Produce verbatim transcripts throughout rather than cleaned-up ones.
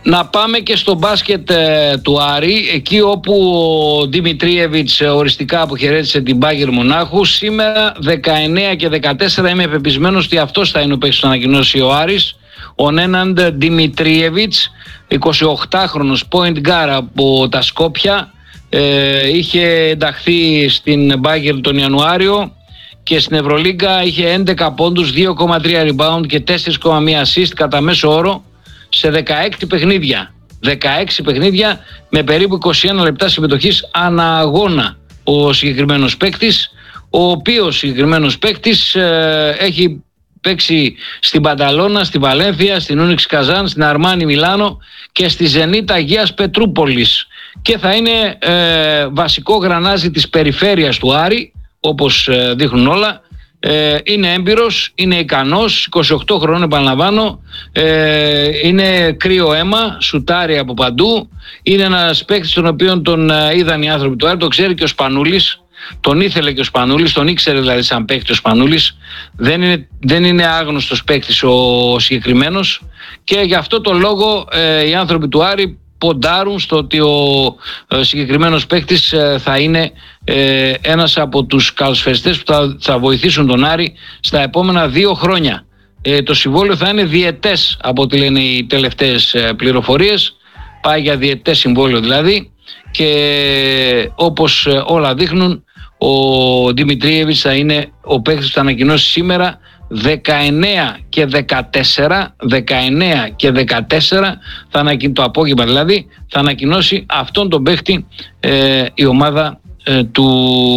Να πάμε και στο μπάσκετ ε, του Άρη, εκεί όπου ο Δημητρίεβιτς οριστικά αποχαιρέτησε την Μπάγερ Μονάχου. Σήμερα δεκαεννέα και δεκατέσσερα είμαι πεπισμένος ότι αυτός θα είναι ο παίκτης που θα ανακοινώσει ο Άρης. Ο Νέναντ Δημητρίεβιτς, εικοσιοκτάχρονος point guard από τα Σκόπια, ε, είχε ενταχθεί στην Μπάγερ τον Ιανουάριο και στην Ευρωλίγκα είχε έντεκα πόντους, δύο κόμμα τρία rebound και τέσσερα κόμμα ένα assist κατά μέσο όρο σε δεκαέξι παιχνίδια. δεκαέξι παιχνίδια με περίπου είκοσι ένα λεπτά συμμετοχής ανά αγώνα ο συγκεκριμένος παίκτης, ο οποίος συγκεκριμένος παίκτης ε, έχει παίξει στην Πανταλώνα, στη Βαλένθια, στην Ούνιξ Καζάν, στην Αρμάνι Μιλάνο και στη Ζενίτ Αγίας Πετρούπολης και θα είναι ε, βασικό γρανάζι της περιφέρειας του Άρη, όπως ε, δείχνουν όλα. Ε, είναι έμπειρος, είναι ικανός, είκοσι οκτώ χρονών επαναλαμβάνω, ε, είναι κρύο αίμα, σουτάρει από παντού, είναι ένας παίκτης τον οποίο τον ε, είδαν οι άνθρωποι του Άρη, το ξέρει και ο Σπανούλης, τον ήθελε και ο Σπανούλης, τον ήξερε δηλαδή σαν παίκτη ο Σπανούλης, δεν είναι, δεν είναι άγνωστος παίκτης ο, ο συγκεκριμένος και γι' αυτό το λόγο ε, οι άνθρωποι του Άρη ποντάρουν στο ότι ο ε, συγκεκριμένος παίκτης ε, θα είναι ε, ένας από τους καλοσφαιριστές που θα, θα βοηθήσουν τον Άρη στα επόμενα δύο χρόνια. Ε, το συμβόλαιο θα είναι διετές από ό,τι λένε οι τελευταίες ε, πληροφορίες, πάει για διετές συμβόλαιο δηλαδή και όπως ε, όλα δείχνουν ο Δημητρίεβιτς θα είναι ο παίκτης που θα ανακοινώσει σήμερα δεκαεννέα και δεκατέσσερα, δεκαεννέα και δεκατέσσερα θα ανακοινώσει, το απόγευμα δηλαδή, θα ανακοινώσει αυτόν τον παίκτη ε, η, ομάδα, ε, του,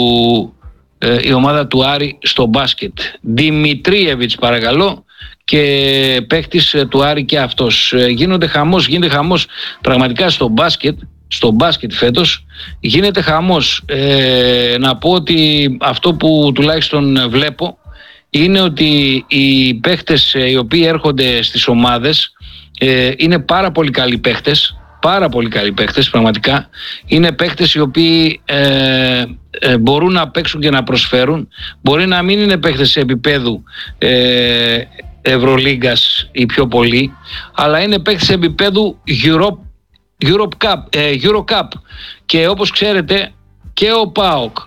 ε, η ομάδα του Άρη στο μπάσκετ. Δημητρίεβιτς παρακαλώ, και παίκτης ε, του Άρη και αυτός. Ε, γίνονται χαμός, γίνεται χαμός πραγματικά στο μπάσκετ. Στο μπάσκετ φέτος γίνεται χαμός. Ε, να πω ότι αυτό που τουλάχιστον βλέπω είναι ότι οι παίχτες οι οποίοι έρχονται στις ομάδες ε, είναι πάρα πολύ καλοί παίχτες, πάρα πολύ καλοί παίχτες πραγματικά. Είναι παίχτες οι οποίοι ε, ε, μπορούν να παίξουν και να προσφέρουν. Μπορεί να μην είναι παίχτες επίπεδου ε, Ευρωλίγκας ή πιο πολύ, αλλά είναι παίχτες επίπεδου Europe, Europe Cup, ε, Euro Cup. Και όπως ξέρετε και ο ΠΑΟΚ